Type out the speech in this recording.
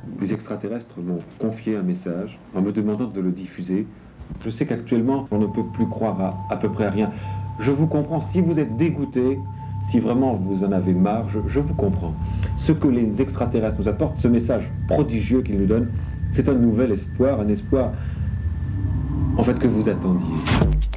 Les extraterrestres m'ont confié un message en me demandant de le diffuser. Je sais qu'actuellement, on ne peut plus croire à peu près à rien. Je vous comprends. Si vous êtes dégoûté, si vraiment vous en avez marre, je vous comprends. Ce que les extraterrestres nous apportent, ce message prodigieux qu'ils nous donnent, c'est un nouvel espoir, un espoir en fait que vous attendiez.